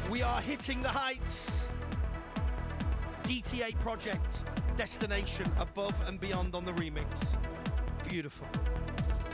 We are hitting the heights. DTA Project, Destination, Above and Beyond on the remix. Beautiful.